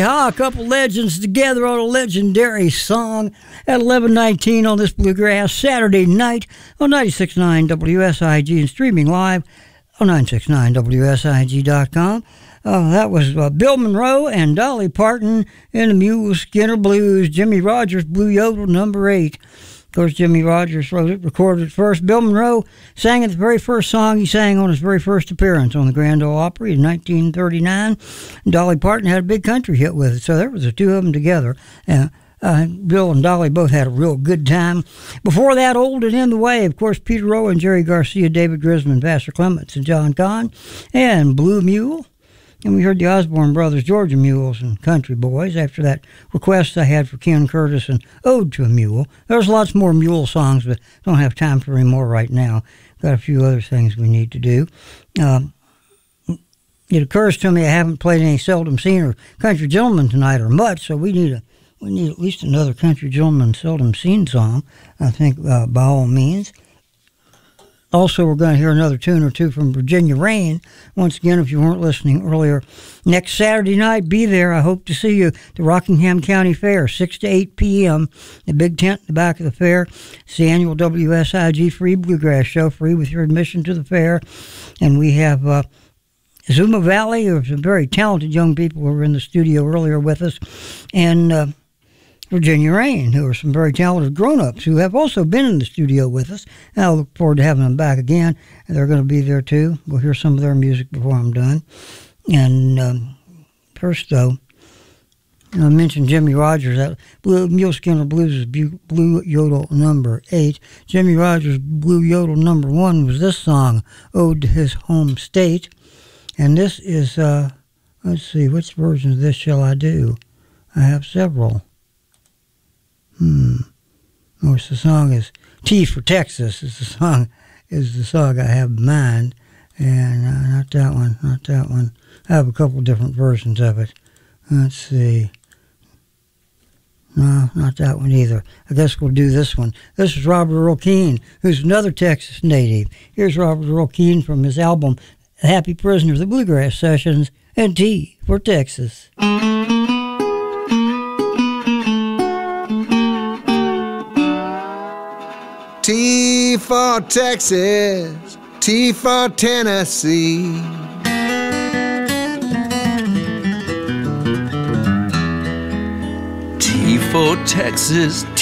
Ha, a couple legends together on a legendary song at 11:19 on this Bluegrass Saturday night on 96.9 WSIG and streaming live on 969WSIG.com. That was Bill Monroe and Dolly Parton in the Mule Skinner Blues, Jimmy Rogers Blue Yodel number 8. Of course, Jimmy Rogers wrote it, recorded it first. Bill Monroe sang it the very first song he sang on his very first appearance on the Grand Ole Opry in 1939. And Dolly Parton had a big country hit with it, so there was the two of them together. Bill and Dolly both had a real good time. Before that, Old and In the Way, of course, Peter Rowe and Jerry Garcia, David Grisman, Vassar Clements, and John Conn, and Blue Mule. And we heard the Osborne Brothers, Georgia Mules and Country Boys, after that request I had for Ken Curtis and Ode to a Mule. There's lots more mule songs, but don't have time for any more right now. Got a few other things we need to do. It occurs to me I haven't played any Seldom Seen or Country Gentleman tonight or much, so we need at least another Country Gentleman Seldom Seen song, I think, by all means. Also, we're going to hear another tune or two from Virginia Rain. Once again, if you weren't listening earlier, next Saturday night, be there. I hope to see you at the Rockingham County Fair, 6 to 8 p.m. The big tent in the back of the fair. It's the annual WSIG Free Bluegrass Show, free with your admission to the fair. And we have Zuma Valley, who are some very talented young people who were in the studio earlier with us, and Virginia Rain, who are some very talented grown-ups who have also been in the studio with us. And I look forward to having them back again. And they're going to be there too. We'll hear some of their music before I'm done. And first, though, I mentioned Jimmy Rogers. That Mule Skinner Blues is Blue Yodel number 8. Jimmy Rogers' Blue Yodel number 1 was this song, Ode to His Home State. And this is, let's see, which version of this shall I do? I have several. Of course, the song is T for Texas is the song I have in mind. And not that one. I have a couple different versions of it. Let's see. No, not that one either. I guess we'll do this one. This is Robert Earl Keen, who's another Texas native. Here's Robert Earl Keen from his album Happy Prisoner, the Bluegrass Sessions, and T for Texas. T for Texas, T for Tennessee. T for Texas, T